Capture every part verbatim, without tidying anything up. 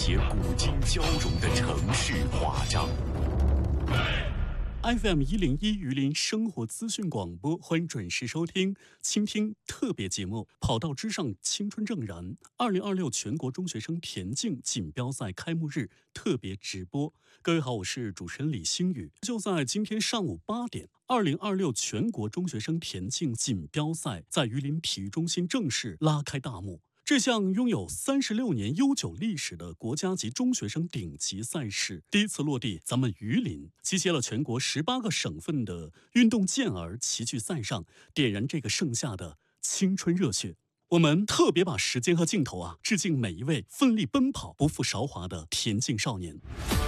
写古今交融的城市画章。 F M 一零一榆林生活资讯广播，欢迎准时收听、倾听特别节目《跑道之上，青春正燃》二零二六全国中学生田径锦标赛开幕日特别直播。各位好，我是主持人李星宇。就在今天上午八点，二零二六全国中学生田径锦标赛在榆林体育中心正式拉开大幕。这项拥有三十六年悠久历史的国家级中学生顶级赛事第一次落地咱们榆林，集结了全国十八个省份的运动健儿齐聚赛上，点燃这个盛夏的青春热血。我们特别把时间和镜头啊，致敬每一位奋力奔跑、不负韶华的田径少年。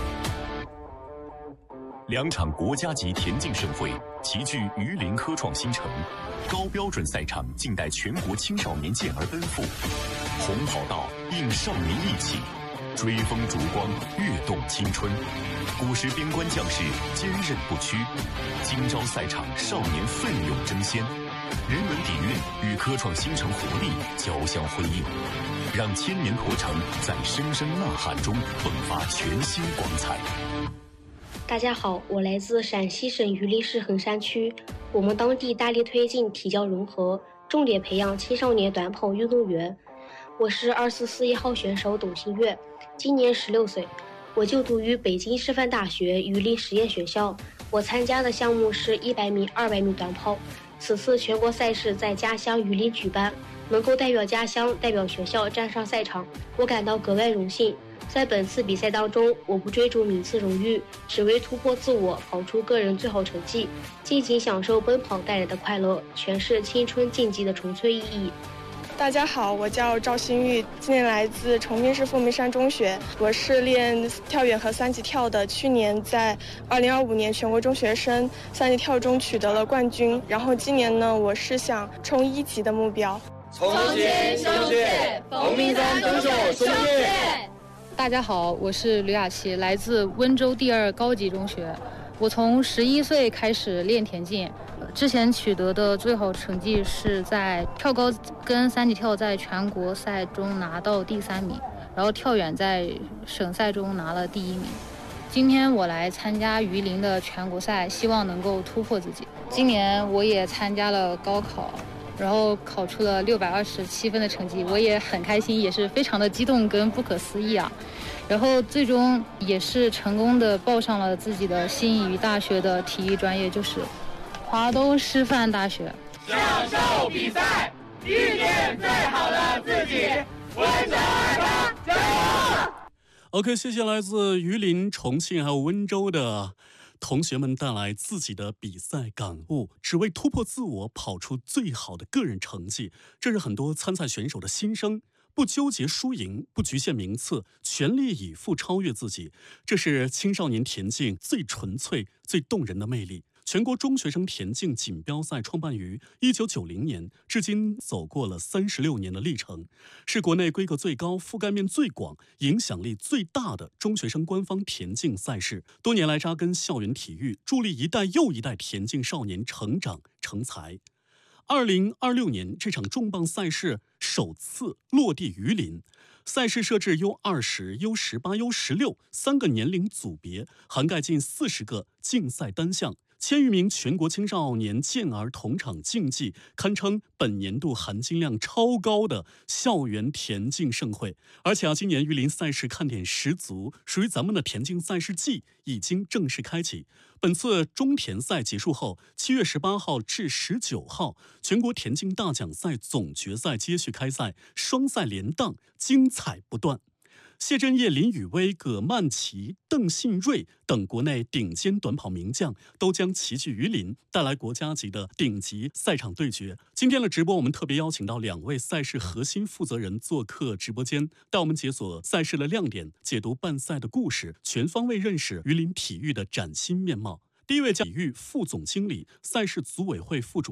两场国家级田径盛会齐聚榆林科创新城，高标准赛场静待全国青少年健儿奔赴。红跑道映少年义气，追风烛光跃动青春。古时边关将士坚韧不屈，今朝赛场少年奋勇争先。人文底蕴与科创新城活力交相辉映，让千年驼城在声声呐喊中迸发全新光彩。 大家好，我来自陕西省榆林市横山区。我们当地大力推进体教融合，重点培养青少年短跑运动员。我是二四四一号选手董新月，今年十六岁，我就读于北京师范大学榆林实验学校。我参加的项目是一百米、二百米短跑。此次全国赛事在家乡榆林举办，能够代表家乡、代表学校站上赛场，我感到格外荣幸。在本次比赛当中，我不追逐名次荣誉，只为突破自我，跑出个人最好成绩，尽情享受奔跑带来的快乐，诠释青春竞技的纯粹意义。 大家好，我叫赵新玉，今年来自重庆市凤鸣山中学，我是练跳远和三级跳的，去年在二零二五年全国中学生三级跳中取得了冠军，然后今年呢，我是想冲一级的目标。 从前相见，凤鸣山中学相见。 大家好，我是吕雅琪，来自温州第二高级中学。我从十一岁开始练田径，之前取得的最好成绩是在跳高跟三级跳在全国赛中拿到第三名，然后跳远在省赛中拿了第一名。今天我来参加榆林的全国赛，希望能够突破自己。今年我也参加了高考，然后考出了六百二十七分的成绩，我也很开心，也是非常的激动跟不可思议啊。然后最终也是成功的报上了自己的心仪大学的体育专业，就是华东师范大学。 享受比赛，遇见最好的自己，温州二八加油！ OK， 谢谢来自榆林、重庆还有温州的同学们带来自己的比赛感悟，只为突破自我，跑出最好的个人成绩，这是很多参赛选手的心声。不纠结输赢，不局限名次，全力以赴超越自己，这是青少年田径最纯粹、最动人的魅力。全国中学生田径锦标赛创办于一九九零年，至今走过了三十六年的历程，是国内规格最高、覆盖面最广、影响力最大的中学生官方田径赛事。多年来扎根校园体育，助力一代又一代田径少年成长成才。二零二六年，这场重磅赛事首次落地榆林。赛事设置 U 二十、U 十八、U 十六三个年龄组别，涵盖近四十个竞赛单项。千余名全国青少年健儿同场竞技，堪称本年度含金量超高的校园田径盛会。而且啊，今年榆林赛事看点十足，属于咱们的田径赛事季已经正式开启。本次中田赛结束后，七月十八号至十九号，全国田径大奖赛总决赛接续开赛，双赛连档，精彩不断。谢震业、林宇威、葛曼棋、邓信瑞等国内顶尖短跑名将都将齐聚榆林，带来国家级的顶级赛场对决。今天的直播，我们特别邀请到两位赛事核心负责人做客直播间，带我们解锁赛事的亮点，解读办赛的故事，全方位认识榆林体育的崭新面貌。第一位叫体育副总经理、赛事组委会副主任、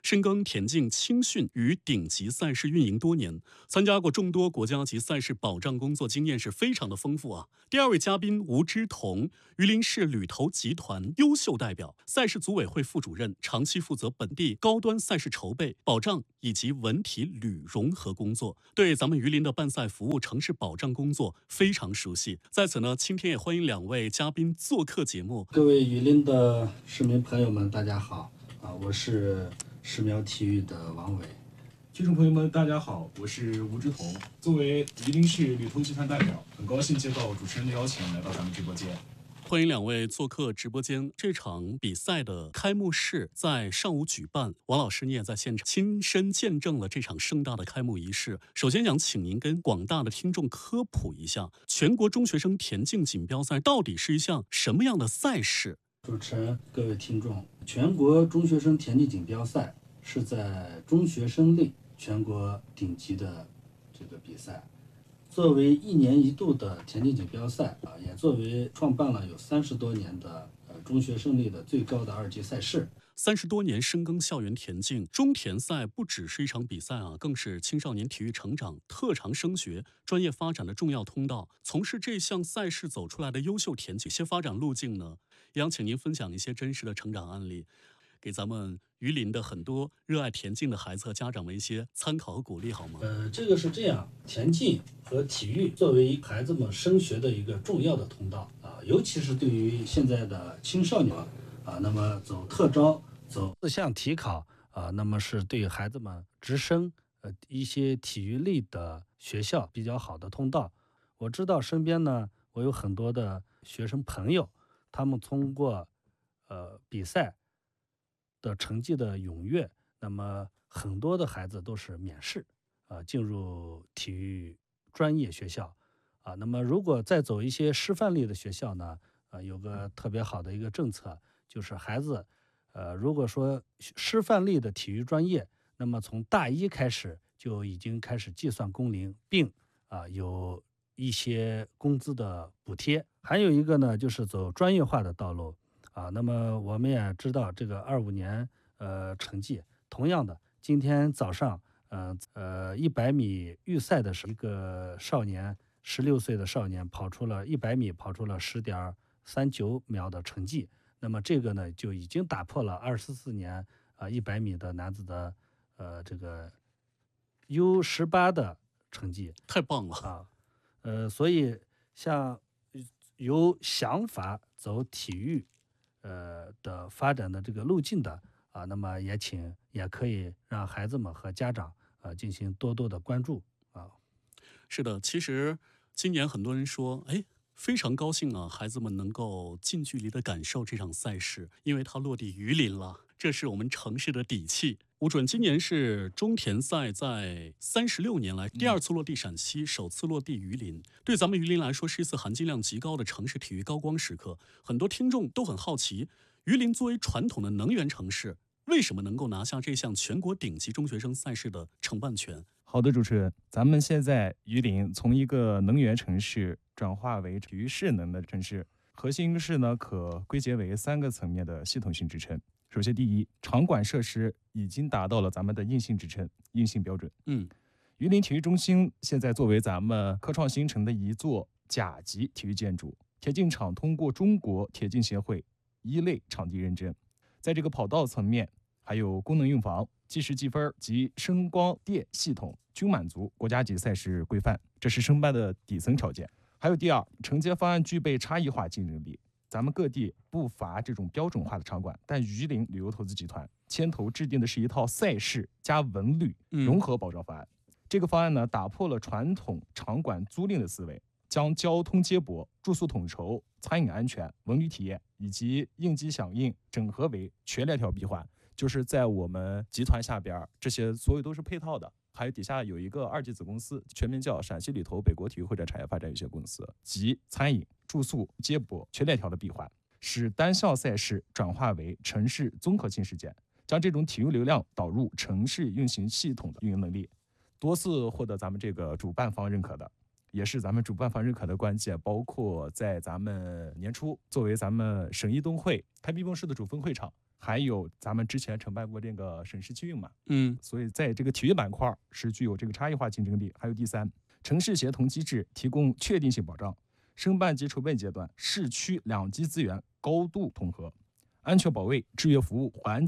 深耕田径、青训与顶级赛事运营多年，参加过众多国家级赛事保障工作经验是非常的丰富啊。第二位嘉宾吴之彤，榆林市旅投集团优秀代表，赛事组委会副主任，长期负责本地高端赛事筹备、保障以及文体旅融合工作，对咱们榆林的办赛服务、城市保障工作非常熟悉。在此呢，今天也欢迎两位嘉宾做客节目。 各位榆林的市民朋友们，大家好啊！我是石苗体育的王伟。 听众朋友们，大家好，我是吴之彤。作为榆林市旅投集团代表，很高兴接到主持人的邀请，来到咱们直播间。 欢迎两位做客直播间。这场比赛的开幕式在上午举办，王老师你也在现场亲身见证了这场盛大的开幕仪式。首先想请您跟广大的听众科普一下，全国中学生田径锦标赛到底是一项什么样的赛事？ 主持人、各位听众，全国中学生田径锦标赛是在中学生类全国顶级的这个比赛，作为一年一度的田径锦标赛啊，也作为创办了有三十多年的呃中学生类的最高的二级赛事。 三十多年深耕校园田径，中田赛不只是一场比赛啊，更是青少年体育成长、特长升学、专业发展的重要通道。从事这项赛事走出来的优秀田径，一些发展路径呢，也想请您分享一些真实的成长案例，给咱们榆林的很多热爱田径的孩子和家长们一些参考和鼓励，好吗？ 呃，这个是这样，田径和体育作为孩子们升学的一个重要的通道啊，尤其是对于现在的青少年啊，那么走特招、走四项体考啊，那么是对孩子们直升呃一些体育类的学校比较好的通道。我知道身边呢，我有很多的学生朋友，他们通过呃比赛的成绩的踊跃，那么很多的孩子都是免试啊进入体育专业学校啊。那么如果再走一些师范类的学校呢，呃有个特别好的一个政策，就是孩子呃如果说师范类的体育专业，那么从大一开始就已经开始计算工龄，并啊有一些工资的补贴。还有一个呢，就是走专业化的道路。啊，那么我们也知道这个二五年呃成绩，同样的，今天早上呃呃一百米预赛的时候，一个少年十六岁的少年跑出了一百米跑出了十点三九秒的成绩，那么这个呢就已经打破了二十四年啊一百米的男子的呃这个 U 十八的成绩， 太棒了啊！呃，所以像有想法走体育呃的发展的这个路径的啊，那么也请也可以让孩子们和家长啊进行多多的关注啊。 是的，其实今年很多人说，哎，非常高兴啊，孩子们能够近距离的感受这场赛事，因为它落地榆林了，这是我们城市的底气。吴主任，今年是中田赛在三十六年来第二次落地陕西，首次落地榆林。对咱们榆林来说，是一次含金量极高的城市体育高光时刻。很多听众都很好奇，榆林作为传统的能源城市，为什么能够拿下这项全国顶级中学生赛事的承办权？ 好的，主持人，咱们现在榆林从一个能源城市转化为体育势能的城市，核心是呢可归结为三个层面的系统性支撑。首先，第一，场馆设施已经达到了咱们的硬性支撑、硬性标准。 嗯， 榆林体育中心现在作为咱们科创新城的一座甲级体育建筑，田径场通过中国田径协会一类场地认证，在这个跑道层面，还有功能用房、计时计分及声光电系统均满足国家级赛事规范，这是申办的底层条件。还有第二，承接方案具备差异化竞争力。咱们各地不乏这种标准化的场馆，但榆林旅游投资集团牵头制定的是一套赛事加文旅融合保障方案。嗯、这个方案呢，打破了传统场馆租赁的思维，将交通接驳、住宿统筹、餐饮安全、文旅体验以及应急响应整合为全链条闭环。就是在我们集团下边，这些所有都是配套的。还有底下有一个二级子公司，全名叫陕西旅投北国体育会展产业发展有限公司，集餐饮、住宿、接驳全链条的闭环，使单项赛事转化为城市综合性事件，将这种体育流量导入城市运行系统的运营能力，多次获得咱们这个主办方认可的，也是咱们主办方认可的关键。包括在咱们年初作为咱们省一冬会开闭幕式的主分会场， 还有咱们之前承办过这个省市区运嘛， 嗯， 所以在这个体育板块是具有这个差异化竞争力。还有第三，城市协同机制提供确定性保障，申办及筹备阶段市区两级资源高度统合，安全保卫、志愿服务、环